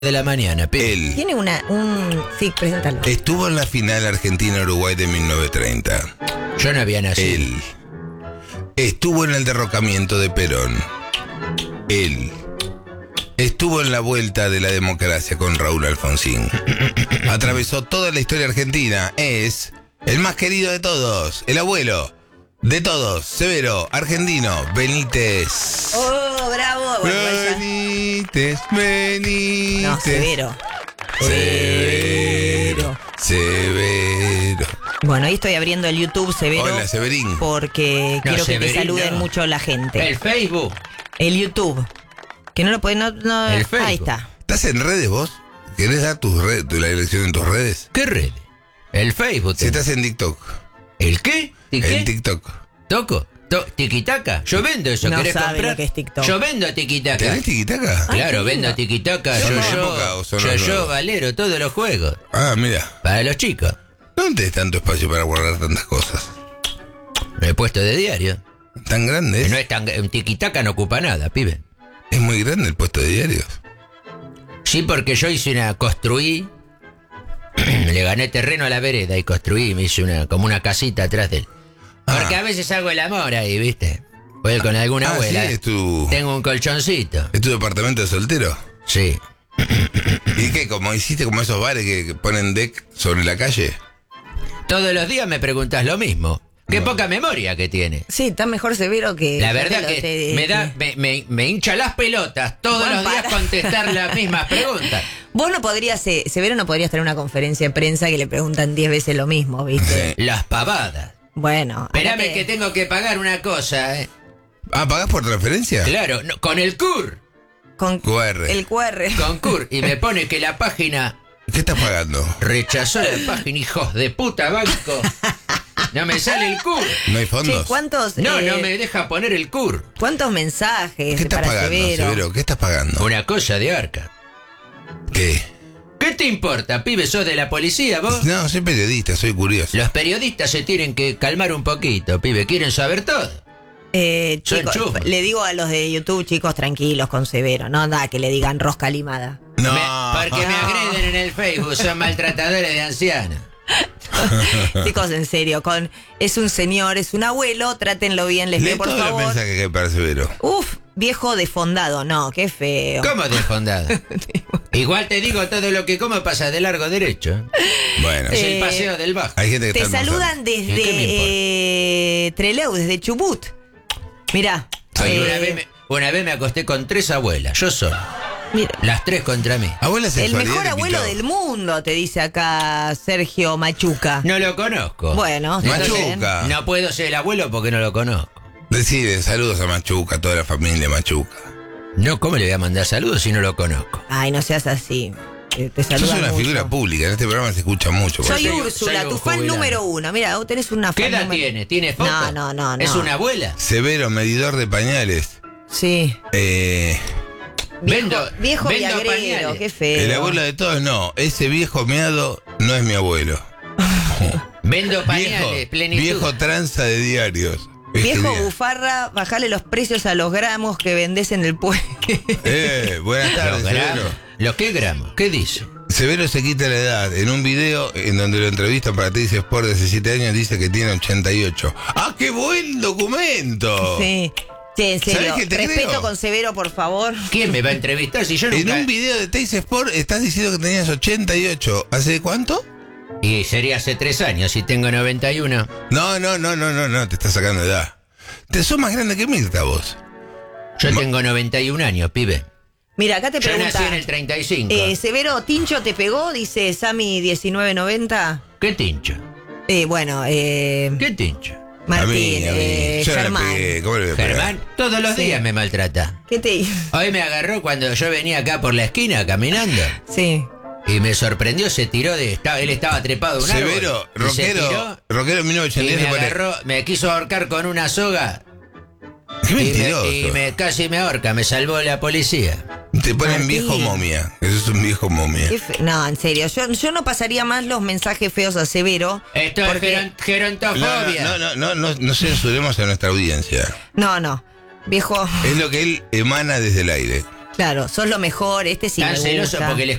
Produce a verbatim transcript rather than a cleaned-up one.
de la mañana. Él Tiene una, un... Sí, preséntalo. estuvo en la final Argentina-Uruguay de mil novecientos treinta. Yo no había nacido. Él estuvo en el derrocamiento de Perón. Él estuvo en la vuelta de la democracia con Raúl Alfonsín. Atravesó toda la historia argentina. Es el más querido de todos, el abuelo de todos, Severo, argentino, Benítez. ¡Oh, bravo! Bueno, esa- Benítez, Benítez. No, Severo. Severo, Severo. Bueno, ahí estoy abriendo el YouTube Severo. Hola, Severín. Porque No, quiero que Severín, te saluden no. mucho la gente. El Facebook. El YouTube. Que no lo pueden... No, no- El Facebook. Ahí está. ¿Estás en redes vos? ¿Querés dar tus redes, la elección en tus redes? ¿Qué red? El Facebook. Si estás en TikTok. ¿El qué? ¿Y qué? En TikTok. ¿Toco? To- ¿Tiquitaca? Yo vendo eso. No ¿Querés sabe comprar? lo que es TikTok. Yo vendo tiquitaca. ¿Tenés tiquitaca? Ay, Claro, qué vendo lindo. tiquitaca, ¿Son yo, nueva yo, época o son yo, los yo, nuevos? Valero, todos los juegos. Ah, mira. Para los chicos. ¿Dónde tenés tanto espacio para guardar tantas cosas? Me he puesto de diario. ¿Tan grande Que es? no es tan... Un tiquitaca no ocupa nada, pibe. Es muy grande el puesto de diarios. Sí, porque yo hice una... Construí... Le gané terreno a la vereda y construí, me hice una como una casita atrás de él. Porque Ah. a veces hago el amor ahí, ¿viste? Voy con alguna Ah, abuela. sí, es tu, Tengo un colchoncito. es tu departamento de soltero. Sí. ¿Y qué? ¿Como hiciste como esos bares que, que ponen deck sobre la calle? Todos los días me preguntas lo mismo. Qué No. poca memoria que tiene. Sí, está mejor Severo que... La verdad lo que te- me da, me, me, me hincha las pelotas todos Juan, los días para. contestar las mismas preguntas. Vos no podrías... eh, Severo no podrías tener una conferencia de prensa que le preguntan diez veces lo mismo, ¿viste? Sí. Las pavadas. Bueno... Espérame andate- que tengo que pagar una cosa, ¿eh? Ah, ¿pagás por transferencia? Claro, no, con el C U R. Con Q R. el Q R. Con C U R. Y me pone que la página ¿Qué estás pagando? rechazó la página, hijos de puta, banco. No me sale el C U R. ¿No hay Che, fondos? ¿cuántos, No, eh, no me deja poner el C U R. ¿cuántos mensajes ¿Qué estás para pagando, Severo? Severo? ¿Qué estás pagando? Una cosa de arca. ¿Qué? ¿Qué te importa, pibe? ¿Sos de la policía, vos? No, soy periodista, soy curioso. Los periodistas se tienen que calmar un poquito, pibe. Quieren saber todo. Eh, Son chicos, chufos. le digo a los de YouTube, chicos, tranquilos con Severo. No anda que le digan rosca limada. No. Me- porque me No. agreden en el Facebook, son maltratadores de ancianos. Chicos, en serio, con es un señor, es un abuelo, trátenlo bien, les Lee pido por todo el favor. mensaje que hay para Severo. Uf, viejo desfondado, no, qué feo. ¿Cómo desfondado? Igual te digo todo lo que como pasa de largo derecho. Bueno, Es Eh, el paseo del Bajo. hay gente que Te está saludan ¿Y qué me desde importa? eh, Trelew, desde Chubut. Mirá. Oye, eh, una, vez me, una vez me acosté con tres abuelas, yo solo. mira. Las tres contra mí. Abuela El sexualidad mejor te abuelo quitó. del mundo, te dice acá Sergio Machuca. No lo conozco. Bueno, está Machuca. No puedo ser el abuelo porque no lo conozco. Decide, saludos a Machuca, a toda la familia Machuca. No, ¿cómo le voy a mandar saludos si no lo conozco? Ay, no seas así. Eh, Te Sos saludan una mucho. figura pública, en este programa se escucha mucho. Soy Soy- Úrsula, soy un tu fan jubilado. número uno. Mira, vos tenés una fan ¿Qué edad número- tiene? ¿Tiene foto? No, no, no, no. ¿Es una abuela? Severo, medidor de pañales. Sí. Eh, Viejo, Vendo- viejo vendo viagrero, pañales. qué feo. el abuelo de todos no. Ese viejo meado no es mi abuelo. Vendo pañales, Viejo, plenitud. viejo tranza de diarios. Ese Viejo día. bufarra, bajale los precios a los gramos que vendés en el pueblo. Eh, buenas Los tardes, gramos. Severo. ¿Lo qué gramos? ¿Qué dice? Severo se quita la edad. En un video en donde lo entrevistan para T I C Sport de hace siete años dice que tiene ochenta y ocho. ¡Ah, qué buen documento! Sí. Che, en serio, ¿Sabés qué te respeto creo? con Severo, por favor. ¿Quién me va a entrevistar si yo En nunca... un video de T I C Sport estás diciendo que tenías ochenta y ocho. ¿Hace cuánto? Y sería hace tres años si tengo noventa y uno. No, no, no, no, no, no, te estás sacando edad. Te sos más grande que Mirta vos. Yo Ma- tengo noventa y un años, pibe. Mira, acá te Yo pregunta. nací en el treinta y cinco. eh, Severo, ¿Tincho te pegó? Dice Sami diecinueve noventa. ¿Qué tincho? Eh, bueno, eh, ¿Qué tincho? Martín, a mí, a mí. eh, Yo no le Germán. pegué, ¿cómo le voy a pegar? Germán, todos los Sí. días me maltrata. ¿Qué te hizo? Hoy me agarró cuando yo venía acá por la esquina caminando. Sí. Y me sorprendió, se tiró de... Estaba, él estaba trepado en un árbol. Severo, y se tiró, rockero, rockero en mil novecientos y ochenta y diez me se pone- agarró, me quiso ahorcar con una soga. Qué Y me, mentiroso. y me- casi me ahorca, me salvó la policía. Te ponen Martín. viejo momia. Eso es un viejo momia. Qué fe- No, en serio, yo, yo no pasaría más los mensajes feos a Severo. Esto porque- es geron- gerontofobia. No, no, no, no, no, no censuremos a nuestra audiencia. No, no. Viejo. Es lo que él emana desde el aire. Claro, sos lo mejor, este sí Tan me celoso gusta. porque les